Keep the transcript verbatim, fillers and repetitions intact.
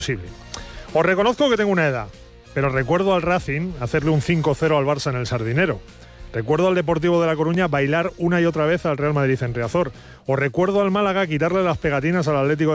posible. Os reconozco que tengo una edad, pero recuerdo al Racing hacerle un cinco cero al Barça en el Sardinero. Recuerdo al Deportivo de La Coruña bailar una y otra vez al Real Madrid en Riazor. O recuerdo al Málaga quitarle las pegatinas al Atlético de